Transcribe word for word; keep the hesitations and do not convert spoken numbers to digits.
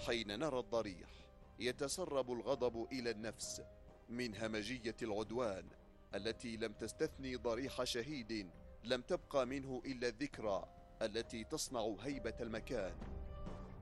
حين نرى الضريح يتسرب الغضب إلى النفس من همجية العدوان التي لم تستثني ضريح شهيد لم تبقى منه إلا الذكرى التي تصنع هيبة المكان.